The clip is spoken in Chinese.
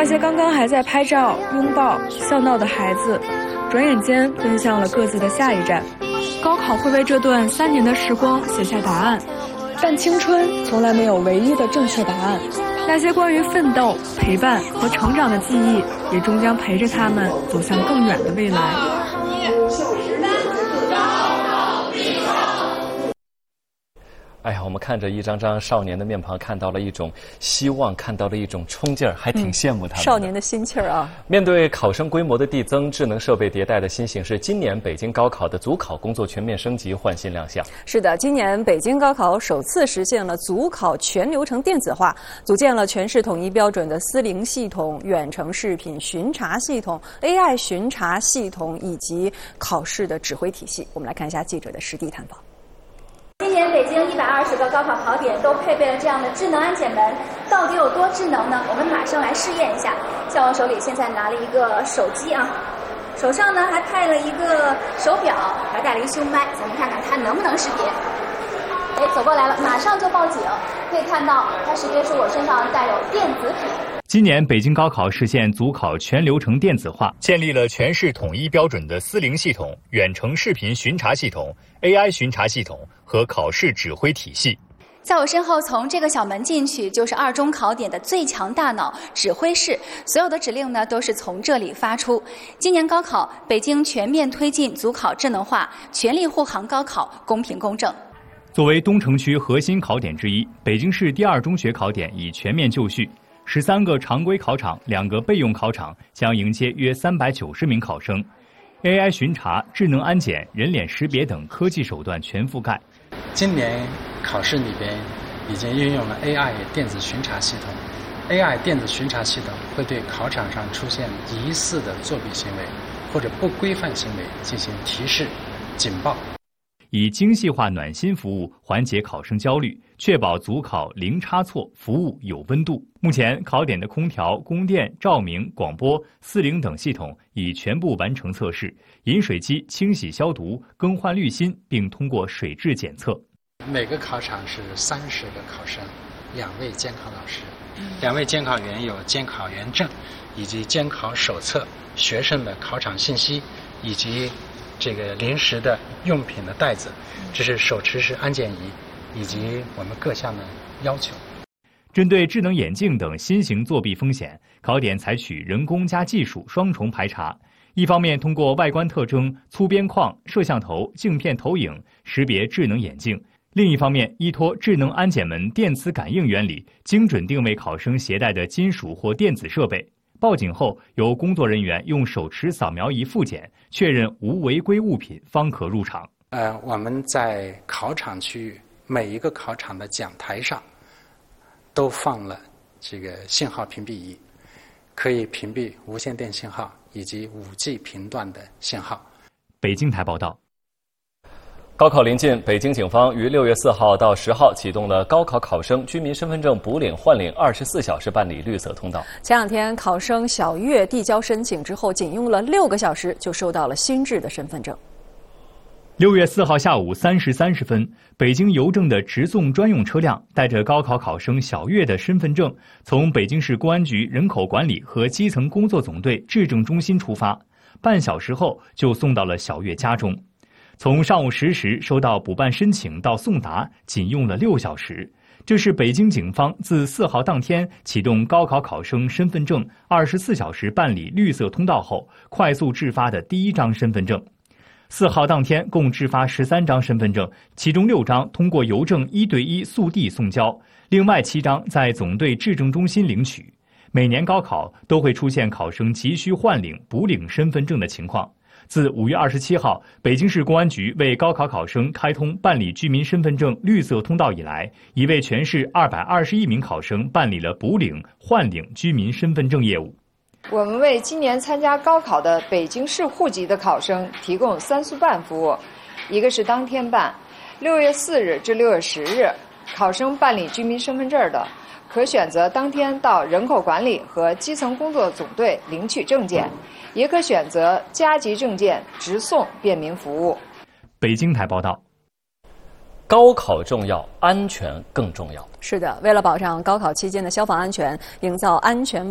那些刚刚还在拍照、拥抱、笑闹的孩子，转眼间奔向了各自的下一站。高考会为这段3年的时光写下答案，但青春从来没有唯一的正确答案。那些关于奋斗、陪伴和成长的记忆，也终将陪着他们走向更远的未来。 哎呀，我们看着一张张少年的面庞，看到了一种希望，看到了一种冲劲儿，还挺羡慕他们。 少年的心气儿啊！ 面对考生规模的递增，智能设备迭代的新形势，今年北京高考的组考工作全面升级，换新亮相。 是的，今年北京高考首次实现了组考全流程电子化，组建了全市统一标准的思灵系统、远程视频巡查系统、AI 巡查系统以及考试的指挥体系。我们来看一下记者的实地探访。 今年北京120个高考考点都配备了这样的智能安检门，到底有多智能呢？我们马上来试验一下。像我手里现在拿了一个手机啊，手上呢还戴了一个手表，还带了一胸麦，咱们看看它能不能识别。哎，走过来了，马上就报警。可以看到，它识别出我身上带有电子笔。 今年北京高考实现组考全流程电子化，建立了全市统一标准的思灵系统、远程视频巡查系统、AI 巡查系统和考试指挥体系。 在我身后，从这个小门进去就是2中考点的最强大脑指挥室，所有的指令呢都是从这里发出。今年高考，北京全面推进组考智能化，全力护航高考公平公正。 作为东城区核心考点之一，北京市第2中学考点已全面就绪。13个常规考场、2个备用考场将迎接约390名考生。AI 巡查、智能安检、人脸识别等科技手段全覆盖。 今年考试里边已经运用了 AI 电子巡查系统。AI 电子巡查系统会对考场上出现疑似的作弊行为或者不规范行为进行提示、警报。 以精细化暖心服务缓解考生焦虑，确保组考零差错，服务有温度。目前，考点的空调、供电、照明、广播、思灵等系统已全部完成测试，饮水机清洗消毒、更换滤芯，并通过水质检测。 每个考场是30个考生，2位监考老师，2位监考员有监考员证，以及监考手册、学生的考场信息，以及这个临时的用品的袋子，这是手持式安检仪，以及我们各项的要求。 针对智能眼镜等新型作弊风险，考点采取人工加技术双重排查。一方面通过外观特征、粗边框、摄像头、镜片投影识别智能眼镜；另一方面依托智能安检门电磁感应原理，精准定位考生携带的金属或电子设备。报警后，由工作人员用手持扫描仪复检，确认无违规物品，方可入场。 我们在考场区域每一个考场的讲台上，都放了这个信号屏蔽仪，可以屏蔽无线电信号以及5G 频段的信号。 北京台报道。 高考临近，北京警方于6月4号到10号启动了高考考生居民身份证补领换领24小时办理绿色通道。 前2天，考生小月递交申请之后，仅用了6个小时就收到了新制的身份证。 6月4号下午3时30分，北京邮政的直送专用车辆带着高考考生小月的身份证，从北京市公安局人口管理和基层工作总队质证中心出发，半小时后就送到了小月家中。从上午10时收到补办申请到送达，仅用了6小时。这是北京警方自4号当天启动高考考生身份证24小时办理绿色通道后，快速制发的第1张身份证。4号当天共制发13张身份证，其中6张通过邮政1对1速递送交，另外7张在总队质证中心领取。每年高考都会出现考生急需换领、补领身份证的情况。自5月27号，北京市公安局为高考考生开通办理居民身份证绿色通道以来，已为全市221名考生办理了补领、换领居民身份证业务。 我们为今年参加高考的北京市户籍的考生提供3速办服务，一个是当天办，6月4日至6月10日，考生办理居民身份证的，可选择当天到人口管理和基层工作总队领取证件，也可选择加急证件直送便民服务。 北京台报道。 高考重要，安全更重要。 是的，为了保障高考期间的消防安全，营造安全